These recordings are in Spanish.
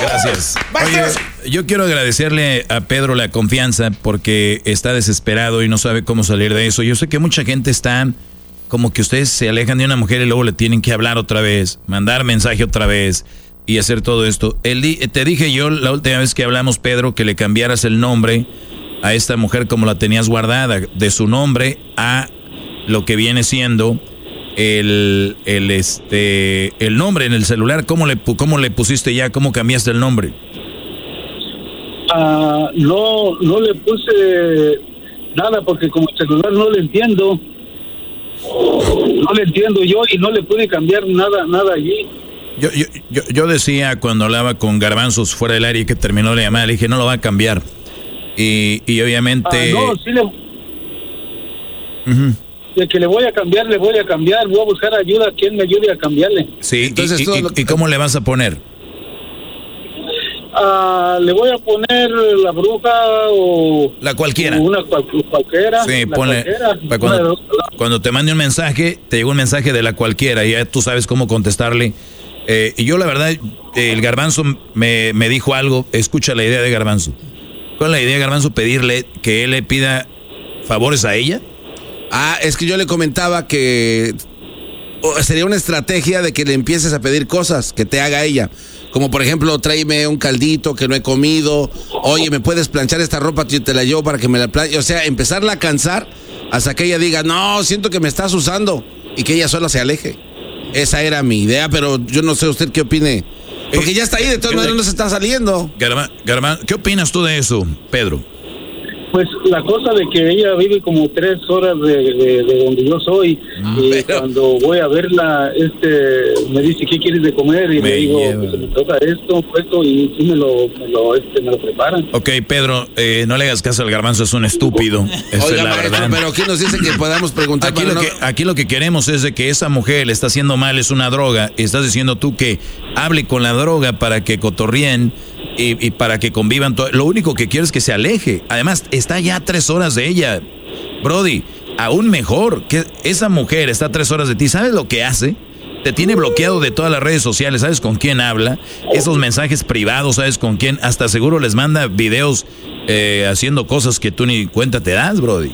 Gracias. Oye, yo quiero agradecerle a Pedro la confianza porque está desesperado y no sabe cómo salir de eso. Yo sé que mucha gente está como que ustedes se alejan de una mujer y luego le tienen que hablar otra vez, mandar mensaje otra vez y hacer todo esto. Te dije yo la última vez que hablamos, Pedro, que le cambiaras el nombre a esta mujer como la tenías guardada, de su nombre a lo que viene siendo el nombre en el celular. ¿Cómo le pusiste ya? ¿Cómo cambiaste el nombre? No le puse nada porque como el celular no le entiendo. No le entiendo yo y no le pude cambiar nada allí. Yo decía cuando hablaba con Garbanzos fuera del área que terminó la llamada, le dije no lo va a cambiar. Y obviamente... no, sí le... De que le voy a cambiar, voy a buscar ayuda, quien me ayude a cambiarle. Sí, entonces, ¿y cómo le vas a poner? Le voy a poner la bruja o... La cualquiera. O una cualquiera. Sí, ponle... Cuando te mande un mensaje, te llegó un mensaje de la cualquiera y ya tú sabes cómo contestarle. Y yo la verdad, el Garbanzo me dijo algo, escucha la idea de Garbanzo. ¿Cuál es la idea de Garbanzo? Pedirle que él le pida favores a ella. Es que yo le comentaba que sería una estrategia de que le empieces a pedir cosas que te haga ella. Como por ejemplo, tráeme un caldito que no he comido. Oye, ¿me puedes planchar esta ropa? Yo te la llevo para que me la planche. O sea, empezarla a cansar hasta que ella diga, no, siento que me estás usando. Y que ella sola se aleje. Esa era mi idea, pero yo no sé usted qué opine. Porque ya está ahí, de todas maneras no se está saliendo. ¿Qué opinas tú de eso, Pedro? Pues la cosa de que ella vive como 3 horas de donde yo soy y cuando voy a verla, me dice ¿qué quieres de comer? Y le digo, pues se me toca esto y sí me lo preparan. Ok, Pedro, no le hagas caso al Garbanzo, es un estúpido. Oiga, la verdad. Pero aquí nos dice que podamos preguntar. Aquí lo que queremos es de que esa mujer le está haciendo mal, es una droga, y estás diciendo tú que hable con la droga para que cotorreen y para que convivan. Lo único que quiero es que se aleje. Además, está ya a 3 horas de ella. Brody, aún mejor, que esa mujer está a 3 horas de ti. ¿Sabes lo que hace? Te tiene bloqueado de todas las redes sociales. ¿Sabes con quién habla? Esos mensajes privados, ¿sabes con quién? Hasta seguro les manda videos haciendo cosas que tú ni cuenta te das, Brody.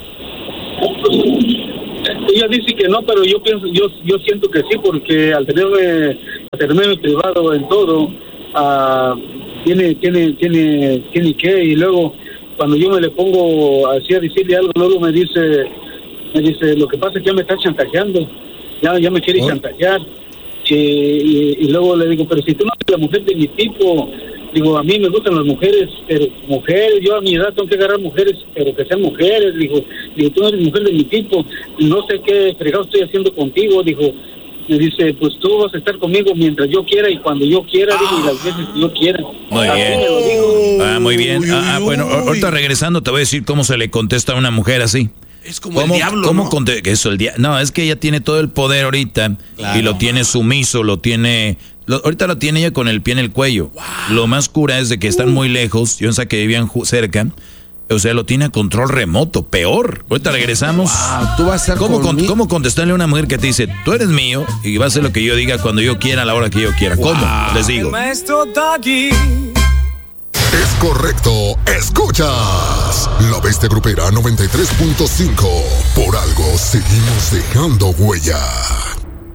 Ella dice que no, pero yo siento que sí, porque al tenerme privado en todo, tiene que, y luego cuando yo me le pongo así a decirle algo, luego me dice lo que pasa es que ya me está chantajeando, ya me quiere chantajear, y luego le digo, pero si tú no eres la mujer de mi tipo, digo, a mí me gustan las mujeres, pero mujeres, yo a mi edad tengo que agarrar mujeres, pero que sean mujeres, digo, tú no eres mujer de mi tipo, no sé qué fregado estoy haciendo contigo, dijo. Me dice, pues tú vas a estar conmigo mientras yo quiera y cuando yo quiera, y las veces que yo quiera. Muy bien. Muy bien. Bueno, ahorita regresando te voy a decir cómo se le contesta a una mujer así. Es como el diablo, ¿no? No, es que ella tiene todo el poder ahorita, claro. Y lo tiene sumiso, ahorita lo tiene ella con el pie en el cuello. Wow. Lo más cura es de que están muy lejos, yo pensaba que vivían cerca. O sea, lo tiene a control remoto, peor. Ahorita regresamos. Wow, tú vas a ser ¿Cómo contestarle a una mujer que te dice, tú eres mío y vas a hacer lo que yo diga cuando yo quiera, a la hora que yo quiera? Wow. ¿Cómo? Les digo. El maestro Doggy. Es correcto. Escuchas La Bestia Grupera 93.5. Por algo seguimos dejando huella.